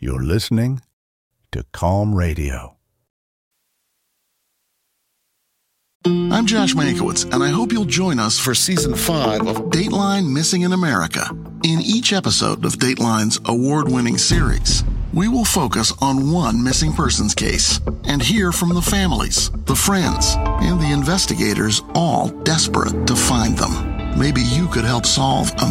You're listening to Calm Radio. I'm Josh Mankiewicz, and I hope you'll join us for Season 5 of Dateline Missing in America. In each episode of Dateline's award-winning series, we will focus on one missing persons case and hear from the families, the friends, and the investigators, all desperate to find them. Maybe you could help solve a